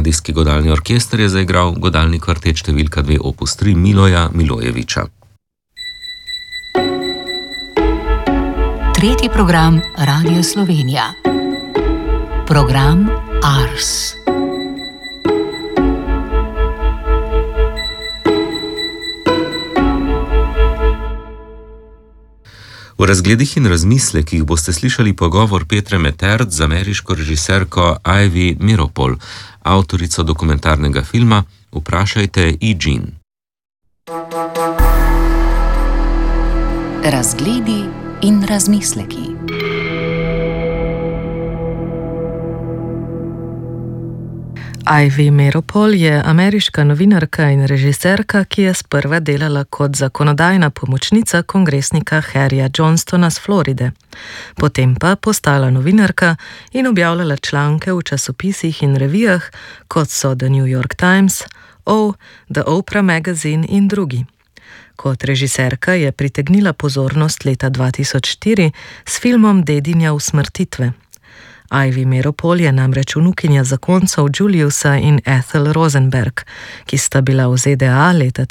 Radijski godalni orkester je zaigral godalni kvartet številka 2 opus 3 Miloja Milojeviča. Tretji program Radio Slovenija. Program Ars. V razgledih in razmislekih boste slišali pogovor Petre Meterd z ameriško režiserko Ivy Meeropol, avtorico dokumentarnega filma Vprašajte E. Jean. Razgledi in razmisleki. Ivy Meeropol je ameriška novinarka in režiserka, ki je sprva delala kot zakonodajna pomočnica kongresnika Harryja Johnstona z Floride. Potem pa postala novinarka in objavljala članke v časopisih in revijah, kot so The New York Times, O, The Oprah Magazine in drugi. Kot režiserka je pritegnila pozornost leta 2004 s filmom Dedinja usmrtitve. Ivy Meeropol je namreč vnukinja zakoncev Juliusa in Ethel Rosenberg, ki sta bila v ZDA leta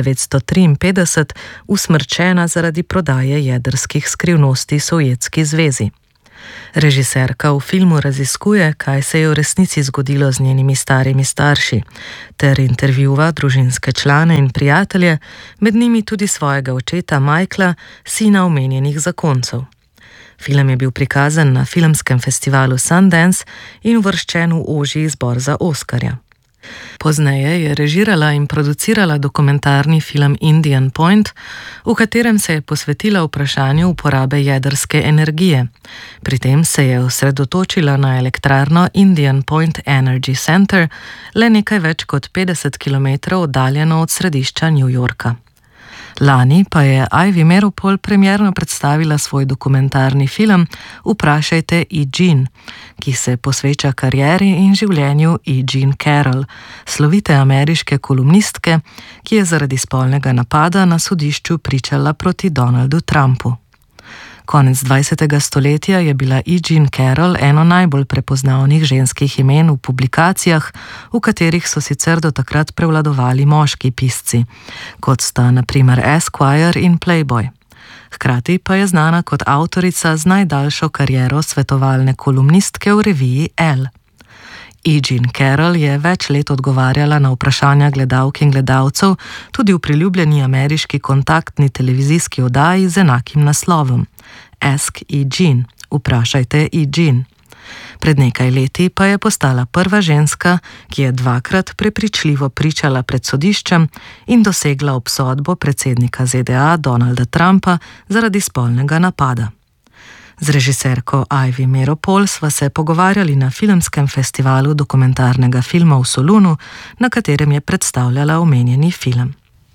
1953 usmrčena zaradi prodaje jedrskih skrivnosti Sovjetski zvezi. Režiserka v filmu raziskuje, kaj se je v resnici zgodilo z njenimi starimi starši, ter intervjuva družinske člane in prijatelje, med njimi tudi svojega očeta Michaela, sina omenjenih zakoncev. Film je bil prikazan na filmskem festivalu Sundance in uvrščen v ožji izbor za Oskarja. Pozneje je režirala in producirala dokumentarni film Indian Point, v katerem se je posvetila vprašanju uporabe jedrske energije. Pri tem se je osredotočila na elektrarno Indian Point Energy Center, le nekaj več kot 50 km oddaljeno od središča New Yorka. Lani pa je Ivy Meeropol premierno predstavila svoj dokumentarni film Vprašajte E. Jean, ki se posveča karieri in življenju E. Jean Carroll, slovite ameriške kolumnistke, ki je zaradi spolnega napada na sodišču pričala proti Donaldu Trumpu. Konec 20. stoletja je bila E. Jean Carroll eno najbolj prepoznavnih ženskih imen v publikacijah, v katerih so sicer do takrat prevladovali moški pisci, kot sta na primer Esquire in Playboy. Hkrati pa je znana kot avtorica z najdaljšo kariero svetovalne kolumnistke v reviji Elle. E. Jean Carroll je več let odgovarjala na vprašanja gledalk in gledalcev tudi v priljubljeni ameriški kontaktni televizijski oddaji z enakim naslovom Ask E. Jean, Vprašajte E. Jean. Pred nekaj leti pa je postala prva ženska, ki je dvakrat prepričljivo pričala pred sodiščem in dosegla obsodbo predsednika ZDA Donalda Trumpa zaradi spolnega napada. Z režiserko Ivy Meeropol sva se pogovarjali na filmskem festivalu dokumentarnega filma v Solunu, na katerem je predstavljala omenjeni film.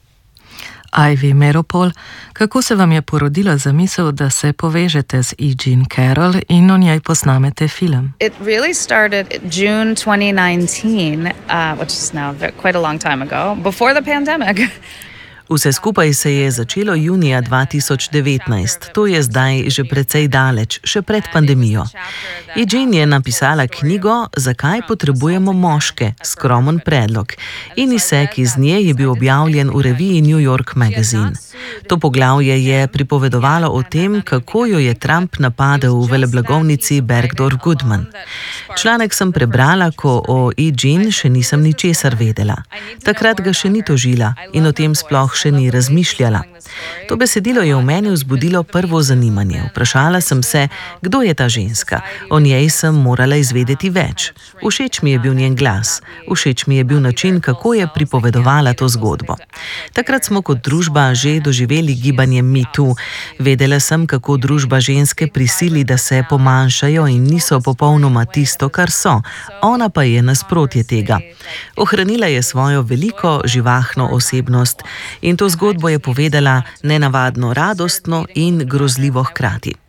Ivy Meeropol, kako se vam je porodila zamisel, da se povežete z E. Jean Carroll in o njej posnamete film? It really started June 2019, which is now quite a long time ago, before the pandemic. Vse skupaj se je začelo junija 2019, to je zdaj že precej daleč, še pred pandemijo. E. Jean je napisala knjigo Zakaj potrebujemo moške, skromen predlog, in izsek iz nje je bil objavljen v reviji New York Magazine. To poglavje je pripovedovalo o tem, kako jo je Trump napadel v veleblagovnici Bergdorf Goodman. Članek sem prebrala, ko o E. Jean še nisem ničesar vedela. Takrat ga še ni tožila in o tem sploh še ni razmišljala. To besedilo je v meni vzbudilo prvo zanimanje. Vprašala sem se, kdo je ta ženska. O njej sem morala izvedeti več. Všeč mi je bil njen glas. Všeč mi je bil način, kako je pripovedovala to zgodbo. Takrat smo kot družba že doživeli gibanje Me Too. Vedela sem, kako družba ženske prisili, da se pomanjšajo in niso popolnoma tisto, kar so. Ona pa je nasprotje tega. Ohranila je svojo veliko, živahno osebnost in to zgodbo je povedala nenavadno radostno in grozljivo hkrati.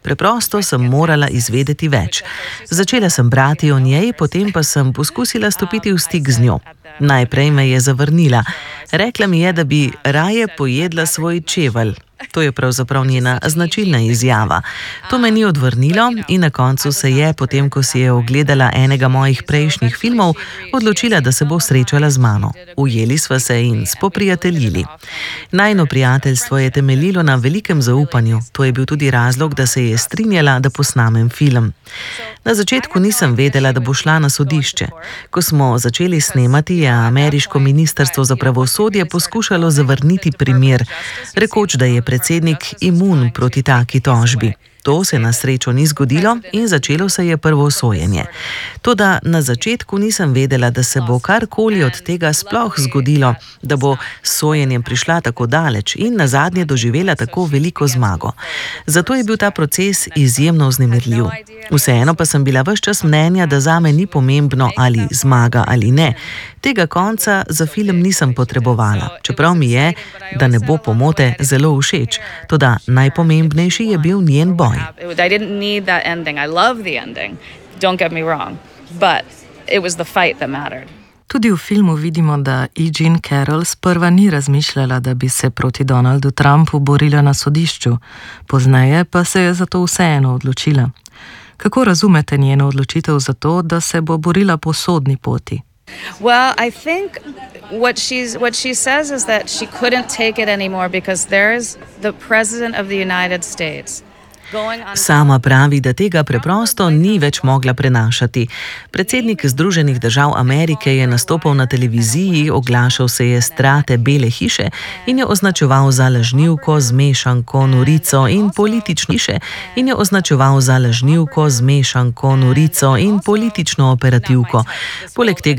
Preprosto sem morala izvedeti več. Začela sem brati o njej, potem pa sem poskusila stopiti v stik z njo. Najprej me je zavrnila. Rekla mi je, da bi raje pojedla svoj čevelj. To je pravzaprav njena značilna izjava. To me ni odvrnilo in na koncu se je, potem ko si je ogledala enega mojih prejšnjih filmov, odločila, da se bo srečala z mano. Ujeli sva se in spoprijateljili. Najino prijateljstvo je temeljilo na velikem zaupanju. To je bil tudi razlog, da se je strinjala, da posnamem film. Na začetku nisem vedela, da bo šla na sodišče. Ko smo začeli snemati, je ameriško ministrstvo za pravosodje poskušalo zavrniti primer, rekoč, da je predsednik imun proti taki tožbi. To se na srečo ni zgodilo in začelo se je prvo sojenje. Toda na začetku nisem vedela, da se bo karkoli od tega sploh zgodilo, da bo s sojenjem prišla tako daleč in nazadnje doživela tako veliko zmago. Zato je bil ta proces izjemno vznemirljiv. Vseeno pa sem bila ves čas mnenja, da zame ni pomembno, ali zmaga ali ne. Tega konca za film nisem potrebovala, čeprav mi je, da ne bo pomote, zelo všeč. Toda najpomembnejši je bil njen boj. I didn't need that ending. I love the ending. Don't get me wrong. But it was the fight that mattered. Tudi v filmu vidimo, da E. Jean Carroll sprva ni razmišljala, da bi se proti Donaldu Trumpu borila na sodišču, pozneje pa se je zato vseeno odločila. Kako razumete njeno odločitev za to, da se bo borila po sodni poti? Well, I think what she says is that she couldn't take it anymore because there's the president of the United States. Sama pravi, da tega preprosto ni več mogla prenašati. Predsednik Združenih držav Amerike je nastopal na televiziji, oglašal se je strate Bele hiše in jo označeval za lažnivko, zmešanko, norico in politično operativko. Poleg tega